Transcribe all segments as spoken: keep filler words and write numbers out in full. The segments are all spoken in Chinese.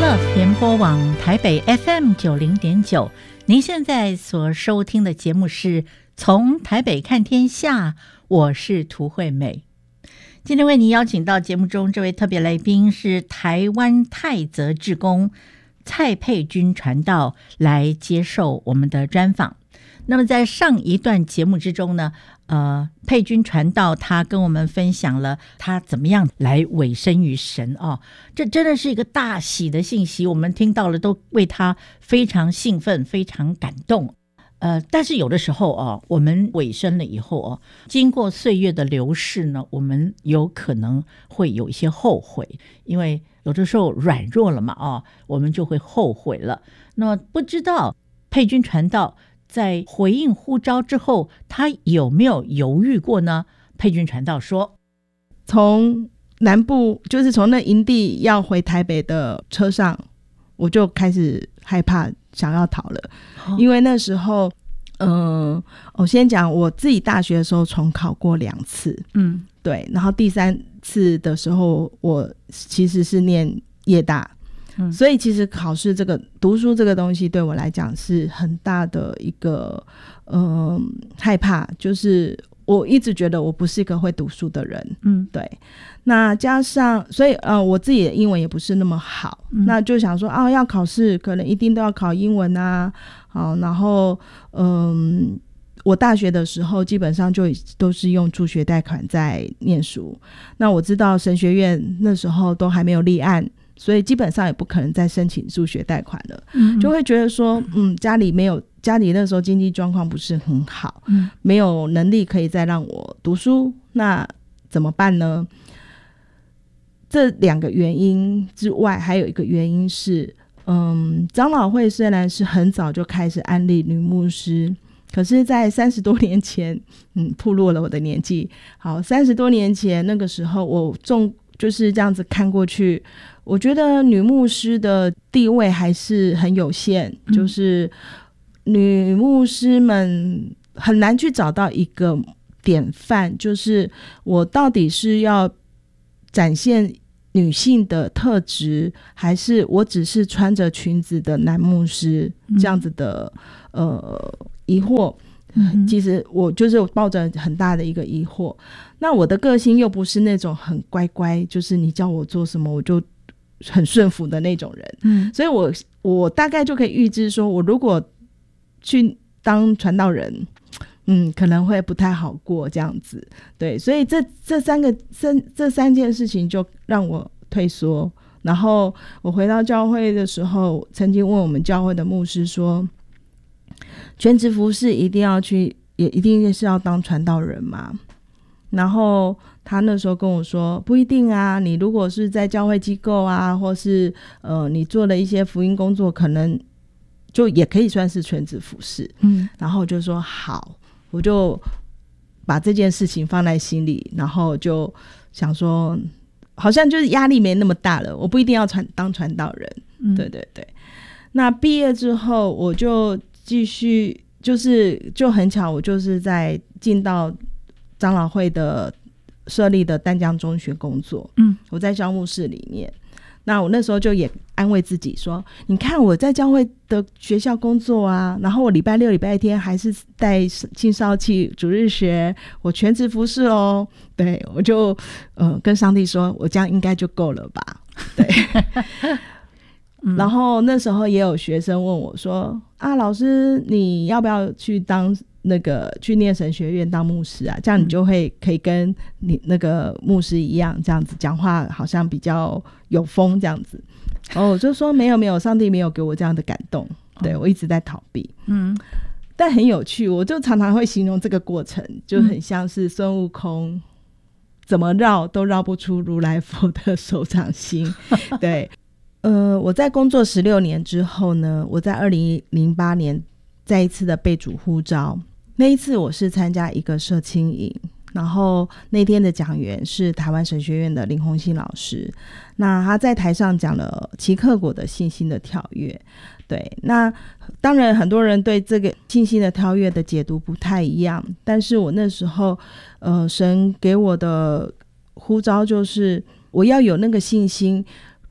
乐联播网台北 F M 九零点九，您现在所收听的节目是从台北看天下，我是涂惠美。今天为您邀请到节目中这位特别来宾是台湾泰泽志工蔡佩君传道来接受我们的专访。那么在上一段节目之中呢，呃，佩君传道他跟我们分享了他怎么样来委身于神哦，这真的是一个大喜的信息，我们听到了都为他非常兴奋，非常感动。呃，但是有的时候哦，我们委身了以后哦，经过岁月的流逝呢，我们有可能会有一些后悔，因为有的时候软弱了嘛哦，我们就会后悔了。那么不知道佩君传道在回应呼召之后，他有没有犹豫过呢？佩君传道说， 从南部就是从那营地要回台北的车上，我就开始害怕想要逃了、哦、因为那时候嗯、呃，我先讲我自己大学的时候重考过两次，嗯，对，然后第三次的时候我其实是念夜大，嗯、所以其实考试这个读书这个东西对我来讲是很大的一个呃害怕，就是我一直觉得我不是一个会读书的人，嗯，对。那加上所以呃我自己的英文也不是那么好，嗯、那就想说啊要考试可能一定都要考英文啊，好，然后嗯。我大学的时候基本上就都是用助学贷款在念书，那我知道神学院那时候都还没有立案，所以基本上也不可能再申请助学贷款了，嗯，就会觉得说嗯，家里没有家里那时候经济状况不是很好，嗯，没有能力可以再让我读书，那怎么办呢？这两个原因之外还有一个原因是嗯，长老会虽然是很早就开始安立女牧师，可是在三十多年前嗯，暴露了我的年纪，好，三十多年前那个时候我重就是这样子看过去，我觉得女牧师的地位还是很有限、嗯、就是女牧师们很难去找到一个典范，就是我到底是要展现女性的特质，还是我只是穿着裙子的男牧师、嗯、这样子的呃疑惑、嗯、其实我就是抱着很大的一个疑惑。那我的个性又不是那种很乖乖，就是你叫我做什么我就很顺服的那种人、嗯、所以我我大概就可以预知说我如果去当传道人嗯，可能会不太好过这样子，对，所以这这三个这这三件事情就让我退缩。然后我回到教会的时候，曾经问我们教会的牧师说，全职服事一定要去，也一定是要当传道人吗？然后他那时候跟我说，不一定啊，你如果是在教会机构啊，或是呃你做了一些福音工作，可能就也可以算是全职服事。嗯，然后我就说好。我就把这件事情放在心里，然后就想说好像就是压力没那么大了，我不一定要传当传道人、嗯、对对对。那毕业之后我就继续就是就很巧，我就是在进到长老会的设立的淡江中学工作，嗯，我在教牧室里面。那我那时候就也安慰自己说，你看我在教会的学校工作啊，然后我礼拜六礼拜天还是带青少期主日学，我全职服事哦。对，我就呃跟上帝说，我这样应该就够了吧。对嗯、然后那时候也有学生问我说，啊老师你要不要去当那个去念神学院当牧师啊，这样你就会可以跟你那个牧师一样，这样子讲话好像比较有风这样子。然后我就说没有没有，上帝没有给我这样的感动，对，我一直在逃避。嗯，但很有趣，我就常常会形容这个过程就很像是孙悟空怎么绕都绕不出如来佛的手掌心。对，呃，我在工作十六年之后呢，我在二零零八年再一次的被主呼召，那一次我是参加一个社青营，然后那天的讲员是台湾神学院的林鸿信老师，那他在台上讲了齐克果的信心的跳跃。对，那当然很多人对这个信心的跳跃的解读不太一样，但是我那时候呃，神给我的呼召就是我要有那个信心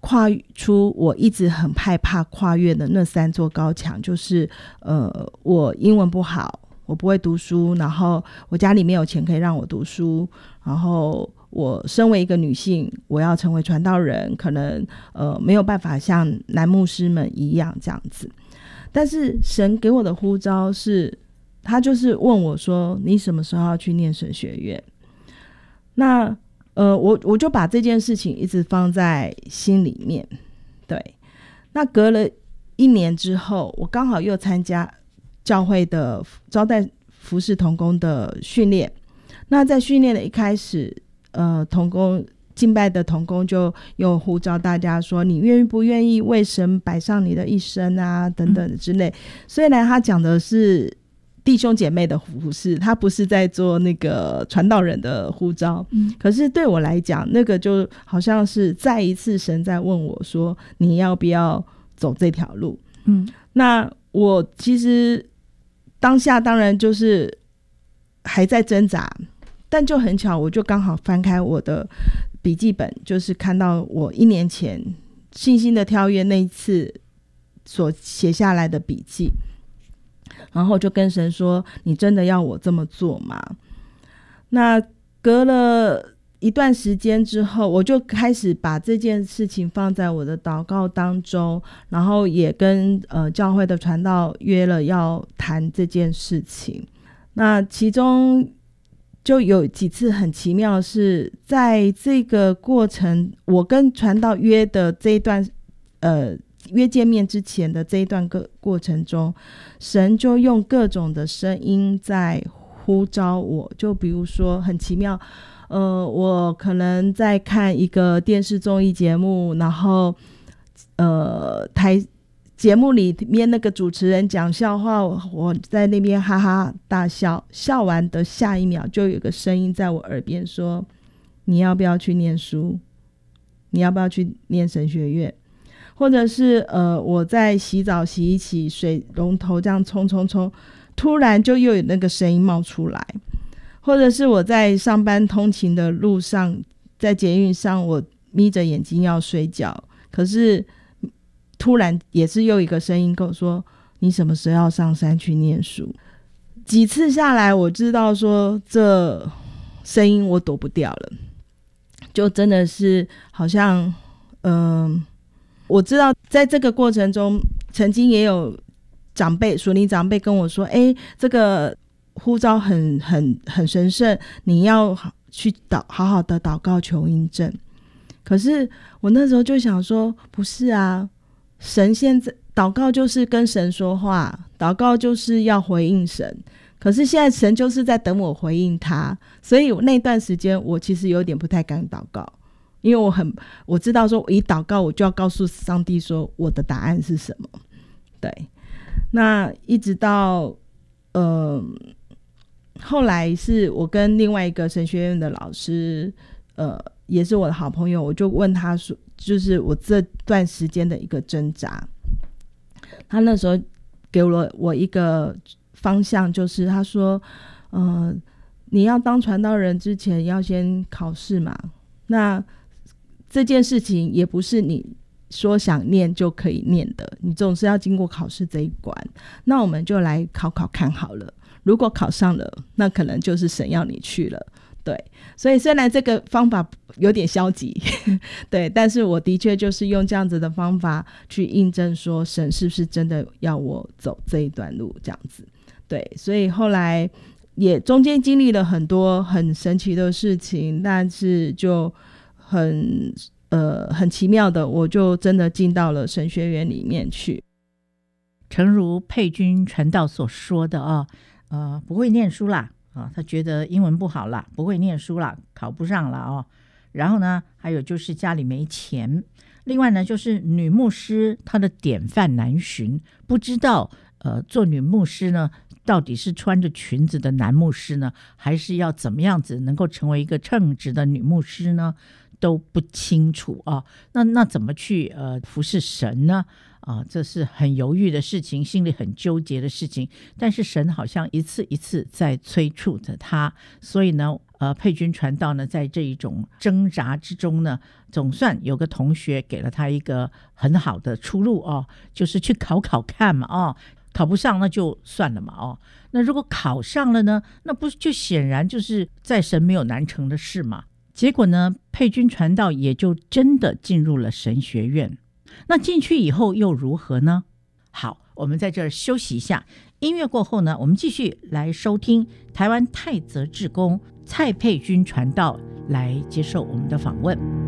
跨出我一直很害怕跨越的那三座高墙，就是呃，我英文不好，我不会读书，然后我家里没有钱可以让我读书，然后我身为一个女性，我要成为传道人，可能呃没有办法像男牧师们一样这样子。但是神给我的呼召是，他就是问我说，你什么时候要去念神学院？那呃，我我就把这件事情一直放在心里面。对，那隔了一年之后，我刚好又参加教会的招待服事同工的训练。那在训练的一开始，呃，同工敬拜的同工就又呼召大家说，你愿不愿意为神摆上你的一生啊，等等之类。虽然他讲的是弟兄姐妹的服事，他不是在做那个传道人的呼召、嗯、可是对我来讲，那个就好像是再一次神在问我说，你要不要走这条路。嗯，那我其实当下当然就是还在挣扎，但就很巧，我就刚好翻开我的笔记本，就是看到我一年前信心的跳跃那一次所写下来的笔记，然后就跟神说，你真的要我这么做吗？那隔了一段时间之后，我就开始把这件事情放在我的祷告当中，然后也跟呃教会的传道约了要谈这件事情。那其中就有几次很奇妙的是，在这个过程，我跟传道约的这一段呃约见面之前的这一段个过程中，神就用各种的声音在呼召我。就比如说很奇妙，呃，我可能在看一个电视综艺节目，然后呃台节目里面那个主持人讲笑话，我在那边哈哈大笑，笑完的下一秒就有个声音在我耳边说，你要不要去念书？你要不要去念神学院？或者是呃，我在洗澡洗一洗，水龙头这样冲冲冲，突然就又有那个声音冒出来。或者是我在上班通勤的路上，在捷运上，我眯着眼睛要睡觉，可是突然也是又一个声音跟我说，你什么时候要上山去念书？几次下来我知道说这声音我躲不掉了，就真的是好像嗯、呃，我知道在这个过程中曾经也有长辈属灵长辈跟我说，哎，这个呼召很很很神圣，你要去祷好好的祷告求印证。可是我那时候就想说，不是啊，神现在祷告就是跟神说话，祷告就是要回应神，可是现在神就是在等我回应他。所以那段时间我其实有点不太敢祷告，因为我很我知道说我一祷告我就要告诉上帝说我的答案是什么。对，那一直到呃后来是我跟另外一个神学院的老师，呃也是我的好朋友，我就问他说，就是我这段时间的一个挣扎。他那时候给了我一个方向，就是他说呃你要当传道人之前要先考试嘛，那这件事情也不是你说想念就可以念的，你总是要经过考试这一关，那我们就来考考看好了，如果考上了，那可能就是神要你去了。对，所以虽然这个方法有点消极对，但是我的确就是用这样子的方法去印证说神是不是真的要我走这一段路这样子。对，所以后来也中间经历了很多很神奇的事情，但是就很呃很奇妙的，我就真的进到了神学院里面去。 诚如佩君传道所说的啊，呃，不会念书啦啊，他觉得英文不好啦，不会念书啦，考不上啦哦。然后呢，还有就是家里没钱，另外呢，就是女牧师她的典范难寻，不知道呃做女牧师呢，到底是穿着裙子的男牧师呢，还是要怎么样子能够成为一个称职的女牧师呢？都不清楚啊。那那怎么去呃服侍神呢？啊，这是很犹豫的事情，心里很纠结的事情。但是神好像一次一次在催促着他，所以呢， 呃，佩君传道呢，在这一种挣扎之中呢，总算有个同学给了他一个很好的出路哦，就是去考考看嘛哦，考不上那就算了嘛哦，那如果考上了呢，那不就显然就是在神没有难成的事嘛。结果呢，佩君传道也就真的进入了神学院。那进去以后又如何呢？好，我们在这儿休息一下，音乐过后呢，我们继续来收听台湾太泽志工蔡佩君传道来接受我们的访问。